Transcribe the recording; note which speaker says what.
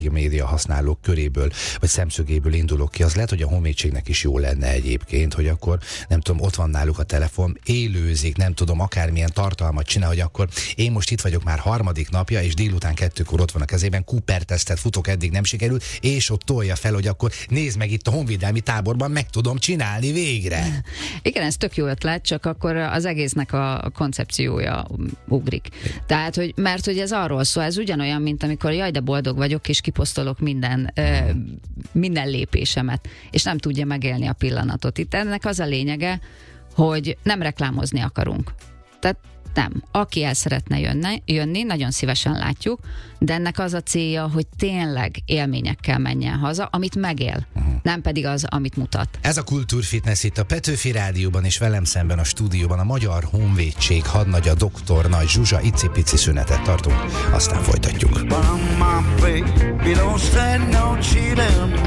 Speaker 1: média használók köréből, vagy szemszögéből indulok ki, az lehet, hogy a honvédségnek is jó lenne egyébként, hogy akkor nem tudom, ott van náluk a telefon, élőzik, nem tudom, akármilyen tartalmat csinál, hogy akkor én most itt vagyok már harmadik napja, és délután 2-kor ott van a kezében, Cooper tesztet futok, eddig nem sikerült, és ott tolja fel, hogy akkor nézd meg itt a honvédelmi táborban, meg tudom csinálni végre.
Speaker 2: Igen, ez tök jó ötlet, csak akkor az egésznek a koncepciója ugrik. Tehát, mert hogy ez arról szól, ez ugyanolyan, mint amikor jaj, de boldog vagyok, és kiposztolok minden lépésemet, és nem tudja megélni a pillanatot. Itt ennek az a lényege, hogy nem reklámozni akarunk. Tehát nem. Aki el szeretne jönni, nagyon szívesen látjuk, de ennek az a célja, hogy tényleg élményekkel menjen haza, amit megél, nem pedig az, amit mutat.
Speaker 1: Ez a Kultúrfitness itt a Petőfi Rádióban, és velem szemben a stúdióban a Magyar Honvédség hadnagya Dr. Nagy Zsuzsa. Icipici szünetet tartunk, aztán folytatjuk.